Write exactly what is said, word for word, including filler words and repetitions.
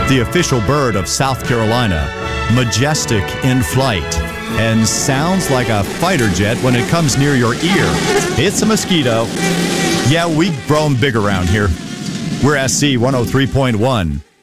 the official bird of South Carolina, majestic in flight, and sounds like a fighter jet when it comes near your ear. It's a mosquito. Yeah, we grow 'em big around here. We're S C one oh three point one.